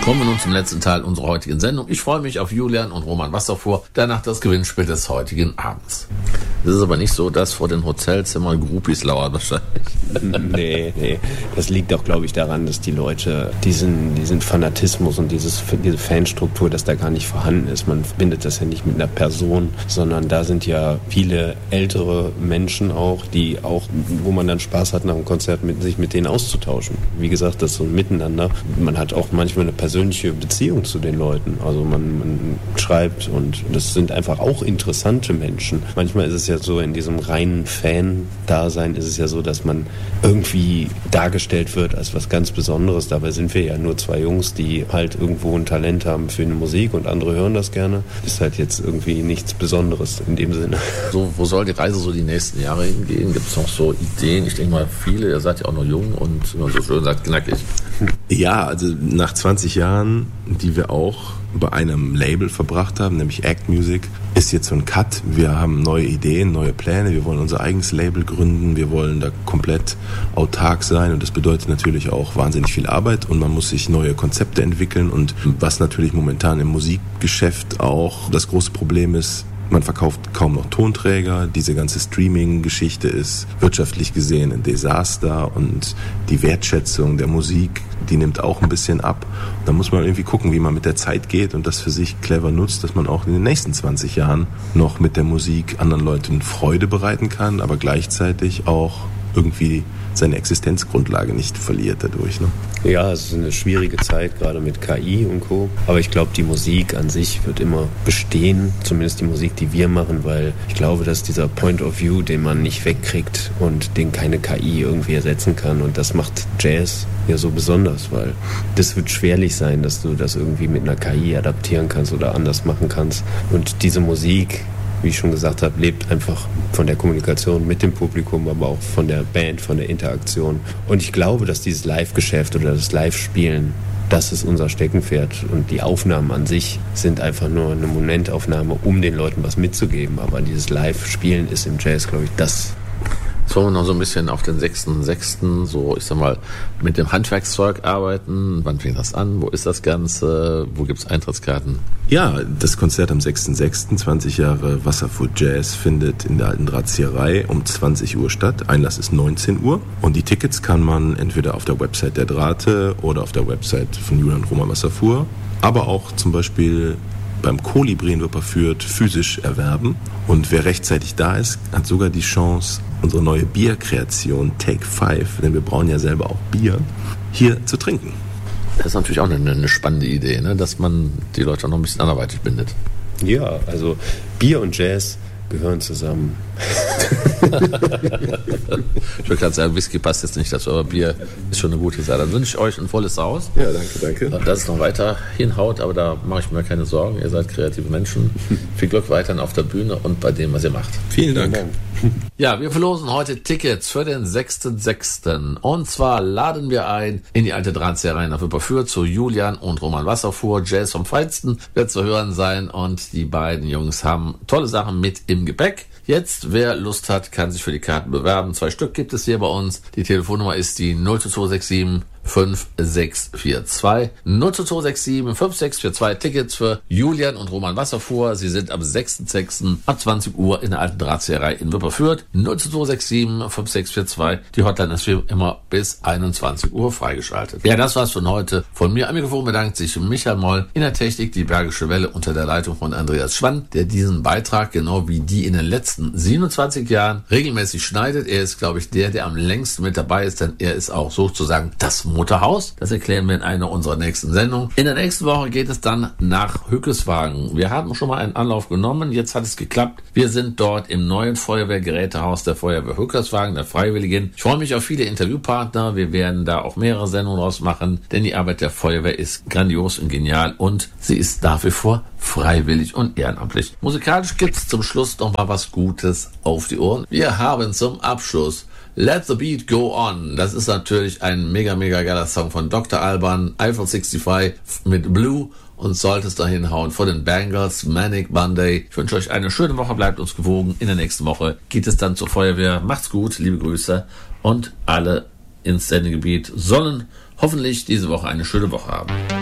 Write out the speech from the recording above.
Kommen wir nun zum letzten Teil unserer heutigen Sendung. Ich freue mich auf Julian und Roman Wasserfuhr, danach das Gewinnspiel des heutigen Abends. Es ist aber nicht so, dass vor den Hotels immer Groupies lauern wahrscheinlich. Nee. Das liegt auch, glaube ich, daran, dass die Leute diesen Fanatismus und diese Fanstruktur, dass da gar nicht vorhanden ist. Man verbindet das ja nicht mit einer Person, sondern da sind ja viele ältere Menschen auch, die auch, wo man dann Spaß hat, nach dem Konzert sich mit denen auszutauschen. Wie gesagt, das ist so ein Miteinander. Man hat auch manchmal eine persönliche Beziehung zu den Leuten. Also man schreibt und das sind einfach auch interessante Menschen. Manchmal ist es ja so, in diesem reinen Fan-Dasein ist es ja so, dass man irgendwie dargestellt wird als was ganz Besonderes. Dabei sind wir ja nur zwei Jungs, die halt irgendwo ein Talent haben für eine Musik und andere hören das gerne. Ist halt jetzt irgendwie nichts Besonderes in dem Sinne. So, wo soll die Reise so die nächsten Jahre hingehen? Gibt es noch so Ideen? Ich denke mal, viele, ihr seid ja auch noch jung und so schön sagt, knackig. Ja, also nach 20 Jahren, die wir auch bei einem Label verbracht haben, nämlich Act Music, ist jetzt so ein Cut. Wir haben neue Ideen, neue Pläne. Wir wollen unser eigenes Label gründen. Wir wollen da komplett autark sein und das bedeutet natürlich auch wahnsinnig viel Arbeit und man muss sich neue Konzepte entwickeln und was natürlich momentan im Musikgeschäft auch das große Problem ist, man verkauft kaum noch Tonträger. Diese ganze Streaming-Geschichte ist wirtschaftlich gesehen ein Desaster und die Wertschätzung der Musik, die nimmt auch ein bisschen ab. Da muss man irgendwie gucken, wie man mit der Zeit geht und das für sich clever nutzt, dass man auch in den nächsten 20 Jahren noch mit der Musik anderen Leuten Freude bereiten kann, aber gleichzeitig auch irgendwie seine Existenzgrundlage nicht verliert dadurch. Ne? Ja, es ist eine schwierige Zeit, gerade mit KI und Co. Aber ich glaube, die Musik an sich wird immer bestehen, zumindest die Musik, die wir machen, weil ich glaube, dass dieser Point of View, den man nicht wegkriegt und den keine KI irgendwie ersetzen kann und das macht Jazz ja so besonders, weil das wird schwerlich sein, dass du das irgendwie mit einer KI adaptieren kannst oder anders machen kannst. Und diese Musik, wie ich schon gesagt habe, lebt einfach von der Kommunikation mit dem Publikum, aber auch von der Band, von der Interaktion. Und ich glaube, dass dieses Live-Geschäft oder das Live-Spielen, das ist unser Steckenpferd. Und die Aufnahmen an sich sind einfach nur eine Momentaufnahme, um den Leuten was mitzugeben. Aber dieses Live-Spielen ist im Jazz, glaube ich, das. Jetzt wollen wir noch so ein bisschen auf den 6.6. so, ich sag mal, mit dem Handwerkszeug arbeiten. Wann fängt das an? Wo ist das Ganze? Wo gibt's Eintrittskarten? Ja, das Konzert am 6.6., 20 Jahre Wasserfuhr Jazz, findet in der Alten Drahtzieherei um 20 Uhr statt. Einlass ist 19 Uhr. Und die Tickets kann man entweder auf der Website der Drahte oder auf der Website von Julian und Roman Wasserfuhr, aber auch zum Beispiel beim Kolibri in Wipperfürth physisch erwerben. Und wer rechtzeitig da ist, hat sogar die Chance, unsere neue Bierkreation Take 5, denn wir brauchen ja selber auch Bier, hier zu trinken. Das ist natürlich auch eine spannende Idee, ne? Dass man die Leute auch noch ein bisschen anderweitig bindet. Ja, also Bier und Jazz gehören zusammen. Ich würde gerade sagen, Whisky passt jetzt nicht dazu, aber Bier ist schon eine gute Sache. Dann wünsche ich euch ein volles Haus. Ja, danke. Dass es noch weiter hinhaut, aber da mache ich mir keine Sorgen. Ihr seid kreative Menschen. Viel Glück weiterhin auf der Bühne und bei dem, was ihr macht. Vielen Dank. Ja, wir verlosen heute Tickets für den 6.6. Und zwar laden wir ein in die Alte Drahtzieherei nach Wipperfürth zu Julian und Roman Wasserfuhr. Jazz vom Feinsten wird zu hören sein und die beiden Jungs haben tolle Sachen mit im Gepäck. Jetzt, wer Lust hat, kann sich für die Karten bewerben. 2 Stück gibt es hier bei uns. Die Telefonnummer ist die 02267 5642 02267 5642. Tickets für Julian und Roman Wasserfuhr. Sie sind am 6.6. ab 20 Uhr in der Alten Drahtzieherei in Wipperfürth. 02267 5642. Die Hotline ist wie immer bis 21 Uhr freigeschaltet. Ja, das war's von heute. Von mir am Mikrofon bedankt sich Michael Moll, in der Technik die Bergische Welle unter der Leitung von Andreas Schwann, der diesen Beitrag genau wie die in den letzten 27 Jahren regelmäßig schneidet. Er ist, glaube ich, der am längsten mit dabei ist, denn er ist auch sozusagen das Motorhaus. Das erklären wir in einer unserer nächsten Sendungen. In der nächsten Woche geht es dann nach Hückeswagen. Wir haben schon mal einen Anlauf genommen. Jetzt hat es geklappt. Wir sind dort im neuen Feuerwehrgerätehaus der Feuerwehr Hückeswagen, der Freiwilligen. Ich freue mich auf viele Interviewpartner. Wir werden da auch mehrere Sendungen draus machen, denn die Arbeit der Feuerwehr ist grandios und genial und sie ist nach wie vor freiwillig und ehrenamtlich. Musikalisch gibt's zum Schluss noch mal was Gutes auf die Ohren. Wir haben zum Abschluss Let the Beat Go On. Das ist natürlich ein mega geiler Song von Dr. Alban, Eiffel 65 mit Blue und sollte es dahin hauen vor den Bangles, Manic Monday. Ich wünsche euch eine schöne Woche, bleibt uns gewogen. In der nächsten Woche geht es dann zur Feuerwehr. Macht's gut, liebe Grüße und alle ins Sendegebiet sollen hoffentlich diese Woche eine schöne Woche haben.